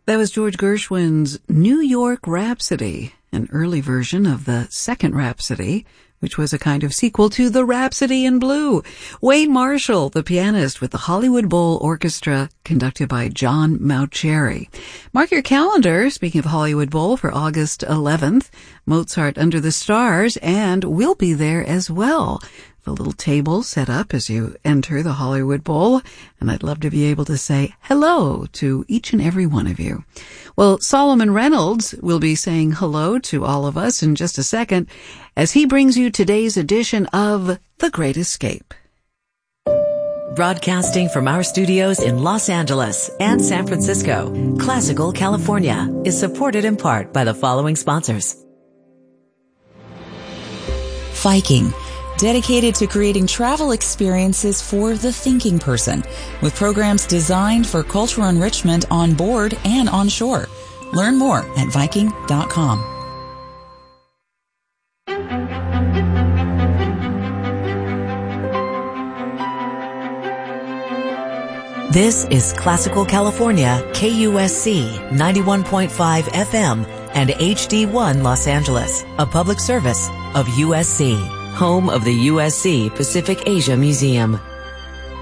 That was George Gershwin's New York Rhapsody, an early version of the Second Rhapsody, which was a kind of sequel to the Rhapsody in Blue. Wayne Marshall, the pianist with the Hollywood Bowl Orchestra, conducted by John Mauceri. Mark your calendar, speaking of Hollywood Bowl, for August 11th, Mozart Under the Stars, and we'll be there as well. A little table set up as you enter the Hollywood Bowl, and I'd love to be able to say hello to each and every one of you. Well, Solomon Reynolds will be saying hello to all of us in just a second as he brings you today's edition of The Great Escape. Broadcasting from our studios in Los Angeles and San Francisco, Classical California is supported in part by the following sponsors. Viking, dedicated to creating travel experiences for the thinking person, with programs designed for cultural enrichment on board and on shore. Learn more at Viking.com. This is Classical California, KUSC 91.5 FM and HD1 Los Angeles, a public service of USC. Home of the USC Pacific Asia Museum.